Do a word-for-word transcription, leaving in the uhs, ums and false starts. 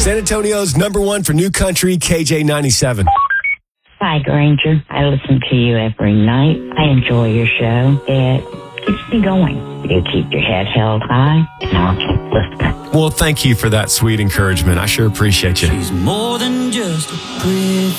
San Antonio's number one for new country, K J ninety-seven. Hi, Granger. I listen to you every night. I enjoy your show. It keeps me going. You keep your head held high, and I'll keep listening. Well, thank you for that sweet encouragement. I sure appreciate you. She's more than just a pretty